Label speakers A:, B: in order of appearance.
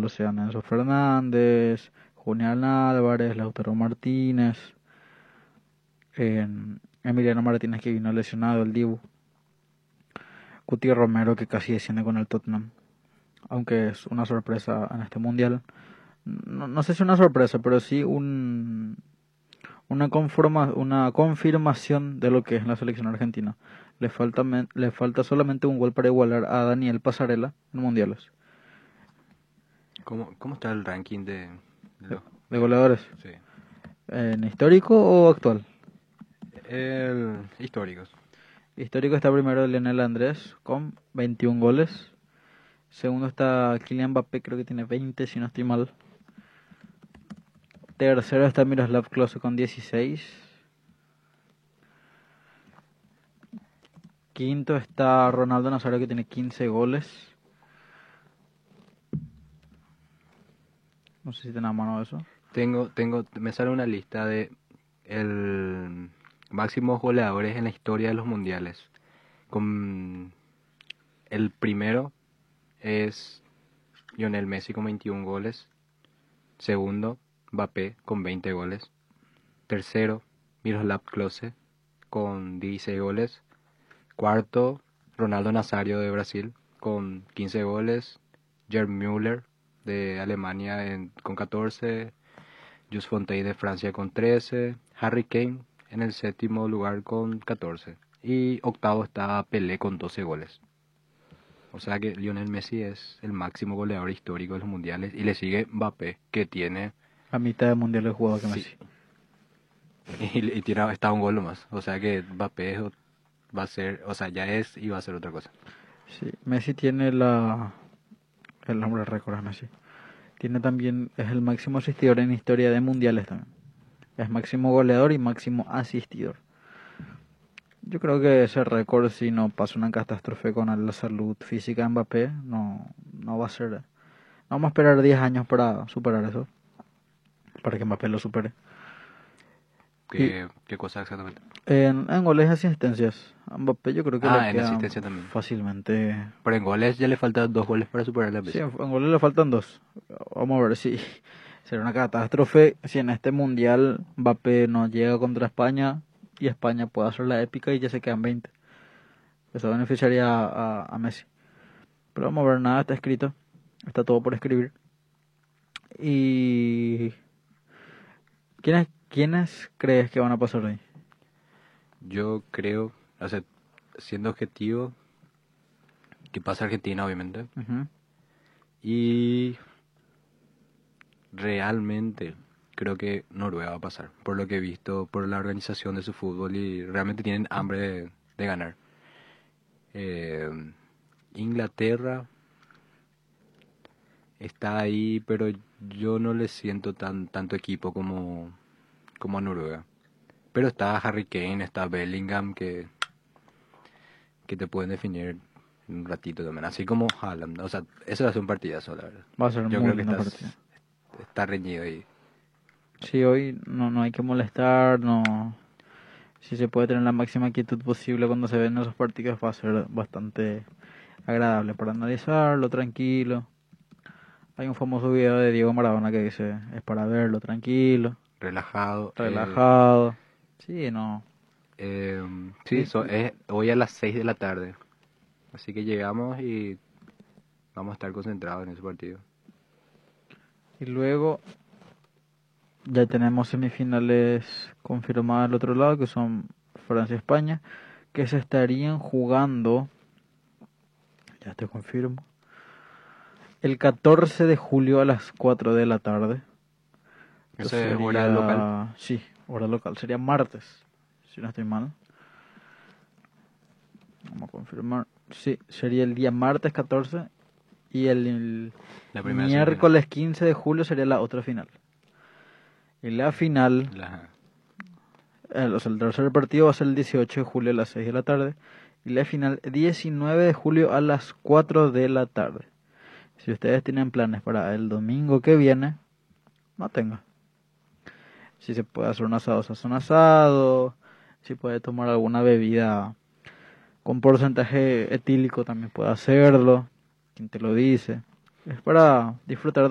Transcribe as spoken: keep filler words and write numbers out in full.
A: lo sean Enzo Fernández, Julián Álvarez, Lautaro Martínez, eh, Emiliano Martínez que vino lesionado, el Dibu, Cuti Romero que casi desciende con el Tottenham, aunque es una sorpresa en este mundial. No, no sé si una sorpresa, pero sí un, una, conforma, una confirmación de lo que es la selección argentina. Le falta, le falta solamente un gol para igualar a Daniel Pasarela en mundiales.
B: ¿Cómo, cómo está el ranking de, de,
A: ¿De,
B: los,
A: de goleadores?
B: Sí.
A: ¿En histórico o actual?
B: El históricos.
A: Histórico está primero Lionel Andrés con veintiún goles. Segundo está Kylian Mbappé, creo que tiene veinte si no estoy mal. Tercero está Miroslav Klose con dieciséis. Quinto está Ronaldo Nazario que tiene quince goles. No sé si tiene a mano eso.
B: Tengo, tengo, me sale una lista de el máximos goleadores en la historia de los mundiales. Con el primero es Lionel Messi con veintiún goles. Segundo, Mbappé con veinte goles. Tercero, Miroslav Klose con dieciséis goles. Cuarto, Ronaldo Nazario de Brasil con quince goles. Gerd Müller de Alemania en, con catorce. Jules Fontaine de Francia con trece. Harry Kane en el séptimo lugar con catorce. Y octavo está Pelé con doce goles. O sea que Lionel Messi es el máximo goleador histórico de los mundiales. Y le sigue Mbappé, que tiene...
A: A mitad de mundiales jugado que Messi.
B: Sí. Y, y tiene, está un gol más. O sea que Mbappé va a ser... O sea, ya es y va a ser otra cosa.
A: Sí, Messi tiene la... El nombre récord es Messi. Tiene también... Es el máximo asistidor en historia de mundiales también. Es máximo goleador y máximo asistidor. Yo creo que ese récord, si no pasa una catástrofe con la salud física de Mbappé, no, no va a ser... No vamos a esperar diez años para superar eso. Para que Mbappé lo supere.
B: ¿Qué, ¿qué cosa exactamente?
A: En, en goles y asistencias. A Mbappé yo creo que
B: ah,
A: le
B: en
A: queda
B: asistencia también.
A: Fácilmente.
B: Pero en goles ya le faltan dos goles para superar la Messi.
A: Sí, en, en goles le faltan dos. Vamos a ver si será una catástrofe si en este mundial Mbappé no llega contra España y España puede hacer la épica y ya se quedan veinte. Eso beneficiaría a, a, a Messi. Pero vamos a ver, nada está escrito. Está todo por escribir. Y... ¿Quiénes, ¿Quiénes crees que van a pasar ahí?
B: Yo creo, o sea, siendo objetivo, que pasa Argentina, obviamente.
A: Uh-huh.
B: Y realmente creo que Noruega va a pasar, por lo que he visto, por la organización de su fútbol y realmente tienen hambre de, de ganar. Eh, Inglaterra está ahí, pero yo no le siento tan tanto equipo como, como a Noruega. Pero está Harry Kane, está Bellingham, que, que te pueden definir en un ratito también. Así como Haaland. O sea, eso va a ser un partidazo, la verdad.
A: Va a ser
B: Yo
A: muy
B: creo que
A: lindo
B: está,
A: partido.
B: está reñido ahí.
A: Sí, hoy no, no hay que molestar, no... Si se puede tener la máxima quietud posible cuando se ven esos partidos va a ser bastante agradable para analizarlo, tranquilo. Hay un famoso video de Diego Maradona que dice, es para verlo tranquilo,
B: Relajado.
A: relajado. Eh, sí, no.
B: Eh, sí, so, es hoy a las seis de la tarde. Así que llegamos y vamos a estar concentrados en ese partido.
A: Y luego ya tenemos semifinales confirmadas al otro lado, que son Francia y España, que se estarían jugando, ya te confirmo, el catorce de julio a las cuatro de la tarde.
B: ¿Eso es hora local?
A: Sí, hora local. Sería martes, si no estoy mal. Vamos a confirmar. Sí, sería el día martes catorce y el, el miércoles quince de julio sería la otra final. Y la final,
B: la...
A: el, o sea, el tercer partido va a ser el dieciocho de julio a las seis de la tarde. Y la final diecinueve de julio a las cuatro de la tarde. Si ustedes tienen planes para el domingo que viene, no tengan. Si se puede hacer un asado, se hace un asado. Si puede tomar alguna bebida con porcentaje etílico, también puede hacerlo. Quien te lo dice. Es para disfrutar